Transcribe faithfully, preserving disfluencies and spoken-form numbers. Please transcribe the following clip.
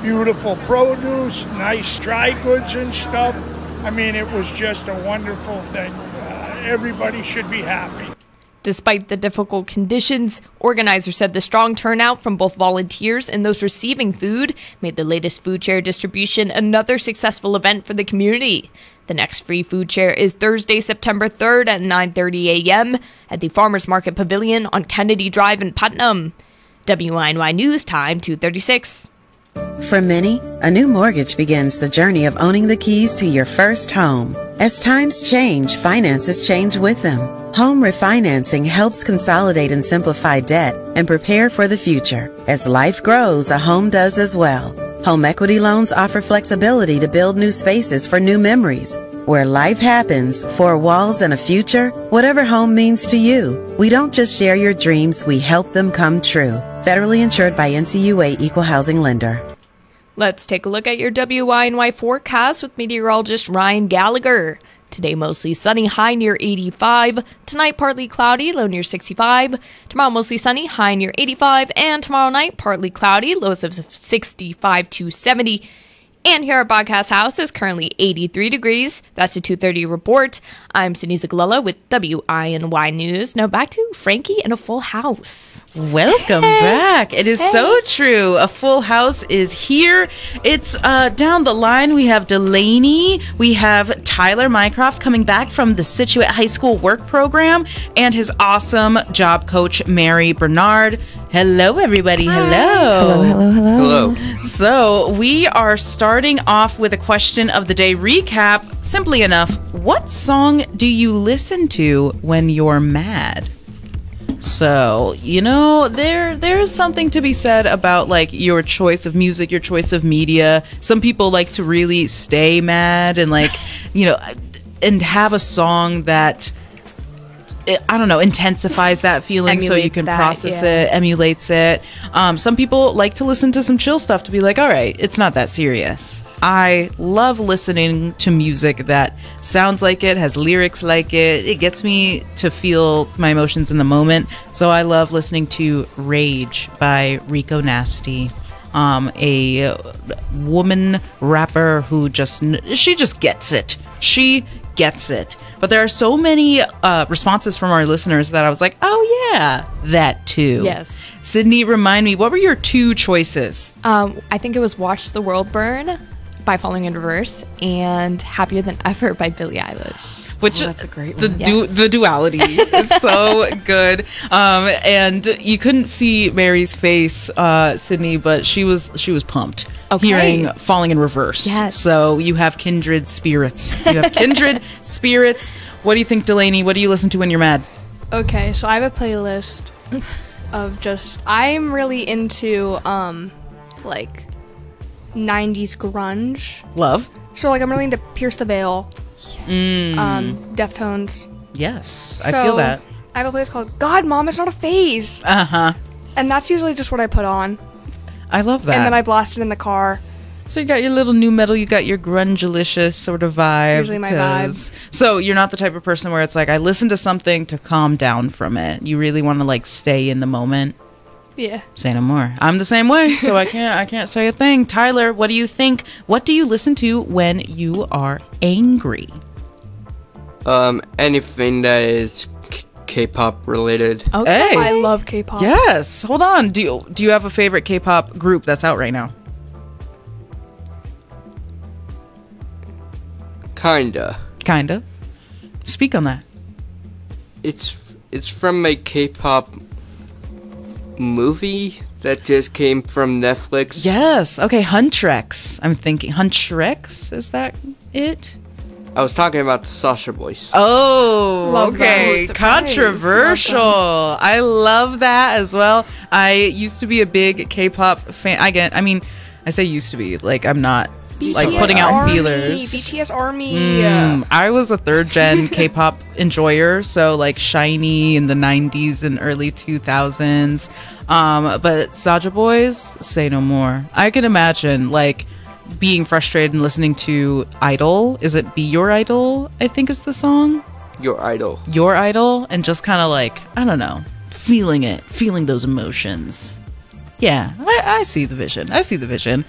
beautiful produce, nice dry goods and stuff. I mean, it was just a wonderful thing. Uh, everybody should be happy. Despite the difficult conditions, organizers said the strong turnout from both volunteers and those receiving food made the latest food share distribution another successful event for the community. The next free food share is Thursday, September third at nine thirty a.m. at the Farmers Market Pavilion on Kennedy Drive in Putnam. W I N Y News Time, two thirty-six. For many, a new mortgage begins the journey of owning the keys to your first home. As times change, finances change with them. Home refinancing helps consolidate and simplify debt and prepare for the future. As life grows, a home does as well. Home equity loans offer flexibility to build new spaces for new memories. Where life happens, four walls and a future, whatever home means to you. We don't just share your dreams, we help them come true. Federally insured by N C U A Equal Housing Lender. Let's take a look at your W I N Y forecast with meteorologist Ryan Gallagher. Today, mostly sunny, high near eighty-five. Tonight, partly cloudy, low near sixty-five. Tomorrow, mostly sunny, high near eighty-five. And tomorrow night, partly cloudy, lows of sixty-five to seventy. And here at Broadcast House is currently eighty-three degrees. That's a two thirty report. I'm Sydney Zagalella with W I N Y News. Now back to Frankie and a full house. Welcome hey. back. It is hey. so true. A full house is here. It's uh, down the line. We have Delaney. We have Tyler Mycroft coming back from the Scituate High School work program and his awesome job coach, Mary Bernard. Hello, everybody. Hi. Hello. Hello, hello, hello. Hello. So we are starting off with a question of the day recap. Simply enough, what song do you listen to when you're mad? So, you know, there there's something to be said about like your choice of music, your choice of media. Some people like to really stay mad and like, you know, and have a song that It, I don't know, intensifies that feeling Emulates so you can that, process yeah. it, emulates it. Um, some people like to listen to some chill stuff to be like, all right, it's not that serious. I love listening to music that sounds like it, has lyrics like it. It gets me to feel my emotions in the moment. So I love listening to Rage by Rico Nasty. Um, a woman rapper who just, she just gets it. She gets it. But there are so many uh, responses from our listeners that I was like, oh, yeah, that too. Yes. Sydney, remind me, what were your two choices? Um, I think it was Watch the World Burn by Falling in Reverse and Happier Than Ever by Billie Eilish. Which oh, that's a great the one. du- Yes. the duality is so good. Um, and you couldn't see Mary's face, uh, Sydney, but she was she was pumped. Okay. Hearing Falling in Reverse. Yes. So you have kindred spirits. You have kindred spirits. What do you think, Delaney? What do you listen to when you're mad? Okay, so I have a playlist of just I'm really into um like nineties grunge. Love. So like I'm really into Pierce the Veil, Mm. um, Deftones. Yes, I So, feel that. I have a playlist called God Mom, It's Not a Phase. Uh huh. And that's usually just what I put on. I love that. And then I blast it in the car. So you got your little new metal, you got your grunge-alicious sort of vibe. It's usually my vibe. So you're not the type of person where it's like, I listen to something to calm down from it. You really want to like stay in the moment. Yeah. Say no more. I'm the same way, so I can't I can't say a thing. Tyler, what do you think? What do you listen to when you are angry? Um, anything that is k- K-pop related. Okay. Hey. I love K-pop. Yes. Hold on. Do you do you have a favorite K-pop group that's out right now? Kinda. Kinda. Speak on that. It's it's from a K-pop movie that just came from Netflix. Yes. Okay, Huntrix. I'm thinking Huntrix. Is that it? I was talking about the Sasha Boys. Oh, Love okay. those. Controversial. Love I love that as well. I used to be a big K-pop fan. I get. I mean, I say used to be. Like I'm not. B T Like S putting out Army, feelers. B T S Army. Mm, I was a third gen K-pop enjoyer, so like Shiny in the nineties and early two thousands. Um, but Saja Boys, say no more. I can imagine like being frustrated and listening to Idol. Is it Be Your Idol? I think is the song. Your Idol. Your Idol, and just kind of like, I don't know, feeling it, feeling those emotions. Yeah, I, I see the vision. I see the vision.